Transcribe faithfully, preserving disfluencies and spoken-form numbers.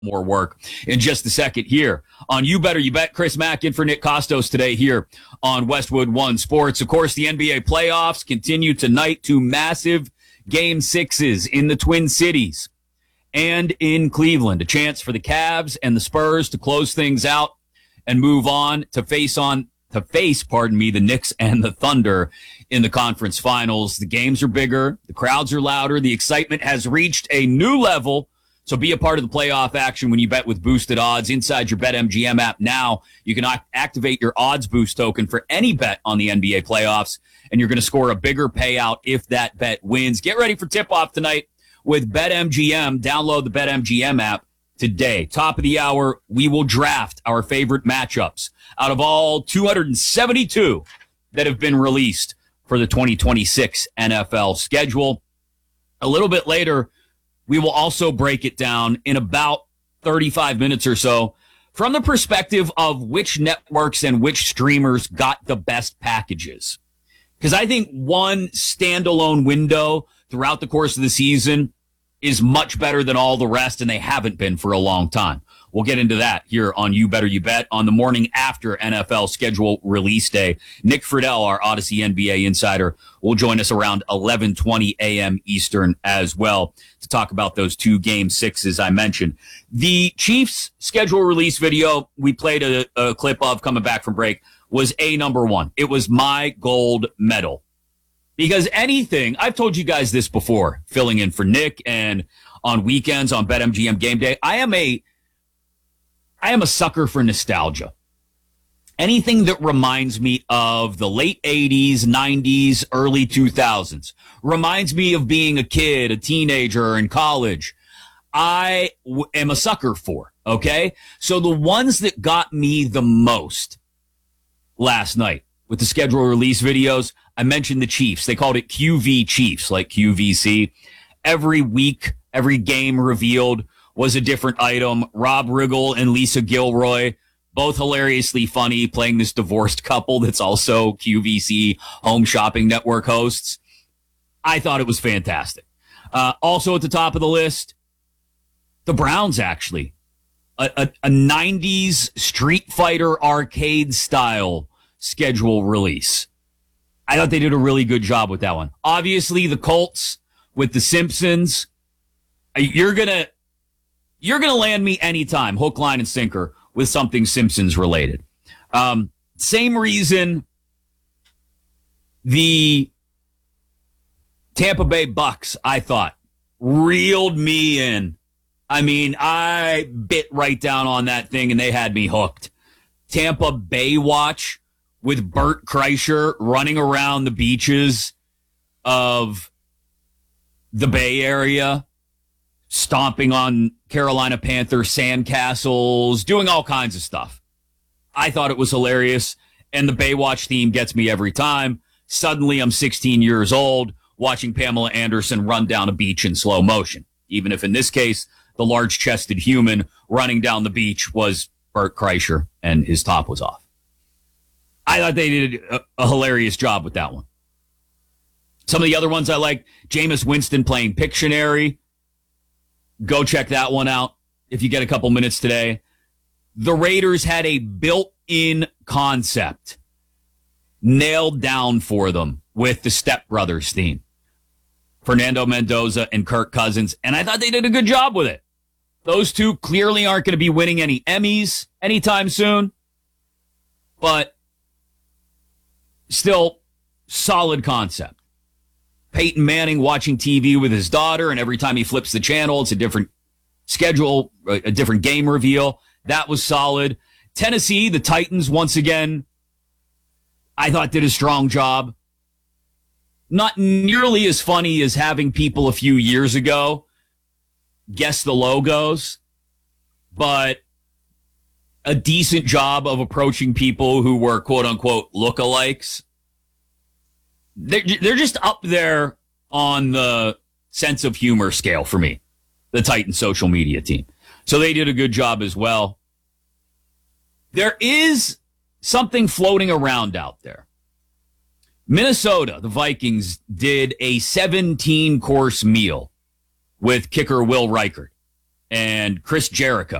more work in just a second here on You Better You Bet. Chris Mack in for Nick Costos today here on Westwood One Sports. Of course, the N B A playoffs continue tonight. Two massive game sixes in the Twin Cities and in Cleveland. A chance for the Cavs and the Spurs to close things out and move on to face on to face, pardon me, the Knicks and the Thunder in the conference finals. The games are bigger. The crowds are louder. The excitement has reached a new level. So be a part of the playoff action when you bet with boosted odds inside your BetMGM app now. You can act- activate your odds boost token for any bet on the N B A playoffs, and you're going to score a bigger payout if that bet wins. Get ready for tip-off tonight with BetMGM. Download the BetMGM app today. Top of the hour, we will draft our favorite matchups out of all two hundred seventy-two that have been released for the twenty twenty-six N F L schedule. A little bit later, we will also break it down in about thirty-five minutes or so from the perspective of which networks and which streamers got the best packages. Because I think one standalone window throughout the course of the season is much better than all the rest, and they haven't been for a long time. We'll get into that here on You Better You Bet on the morning after N F L schedule release day. Nick Friedel, our Odyssey N B A insider, will join us around eleven twenty a.m. Eastern as well to talk about those two game sixes I mentioned. The Chiefs schedule release video we played a, a clip of coming back from break was a number one. It was my gold medal. Because anything, I've told you guys this before, filling in for Nick and on weekends on BetMGM Game Day, I am a I am a sucker for nostalgia. Anything that reminds me of the late eighties, nineties, early two thousands, reminds me of being a kid, a teenager in college, I w- am a sucker for, okay? So the ones that got me the most last night with the schedule release videos, I mentioned the Chiefs. They called it Q V Chiefs, like Q V C. Every week, every game revealed was a different item. Rob Riggle and Lisa Gilroy, both hilariously funny, playing this divorced couple that's also Q V C Home Shopping Network hosts. I thought it was fantastic. Uh, also at the top of the list, the Browns, actually. A, a, a nineties Street Fighter arcade style schedule release. I thought they did a really good job with that one. Obviously, the Colts with the Simpsons. You're going to You're going to land me anytime, hook, line, and sinker, with something Simpsons related. Um, same reason the Tampa Bay Bucks, I thought, reeled me in. I mean, I bit right down on that thing, and they had me hooked. Tampa Bay Watch with Bert Kreischer running around the beaches of the Bay Area, stomping on Carolina Panther sandcastles, doing all kinds of stuff. I thought it was hilarious, and the Baywatch theme gets me every time. Suddenly, I'm sixteen years old, watching Pamela Anderson run down a beach in slow motion, even if in this case, the large-chested human running down the beach was Bert Kreischer, and his top was off. I thought they did a, a hilarious job with that one. Some of the other ones I like, Jameis Winston playing Pictionary. Go check that one out if you get a couple minutes today. The Raiders had a built-in concept nailed down for them with the Step Brothers theme. Fernando Mendoza and Kirk Cousins, and I thought they did a good job with it. Those two clearly aren't going to be winning any Emmys anytime soon, but still solid concept. Peyton Manning watching T V with his daughter, and every time he flips the channel, it's a different schedule, a different game reveal. That was solid. Tennessee, the Titans, once again, I thought did a strong job. Not nearly as funny as having people a few years ago guess the logos, but a decent job of approaching people who were quote-unquote lookalikes. They're, they're just up there on the sense of humor scale for me, the Titans social media team. So they did a good job as well. There is something floating around out there. Minnesota, the Vikings, did a seventeen-course meal with kicker Will Reichert. and Chris Jericho.